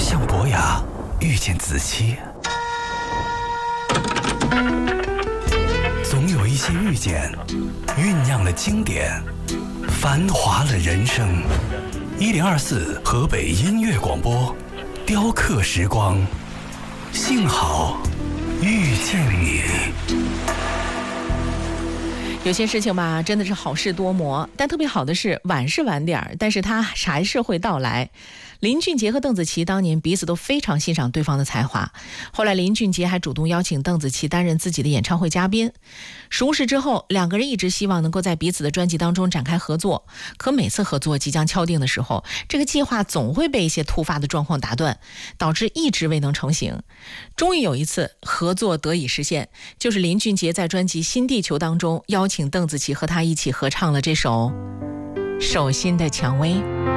向博雅遇见子期，总有一些遇见酝酿了经典，繁华了人生。1024河北音乐广播，雕刻时光，幸好遇见你。 有些事情吧，真的是好事多磨，但特别好的是晚是晚点儿，但是它还是会到来。林俊杰和邓紫棋当年彼此都非常欣赏对方的才华，后来林俊杰还主动邀请邓紫棋担任自己的演唱会嘉宾。熟识之后，两个人一直希望能够在彼此的专辑当中展开合作，可每次合作即将敲定的时候，这个计划总会被一些突发的状况打断，导致一直未能成型。终于有一次合作得以实现，就是林俊杰在专辑《新地球》当中邀请邓紫棋和他一起合唱了这首《手心的蔷薇》。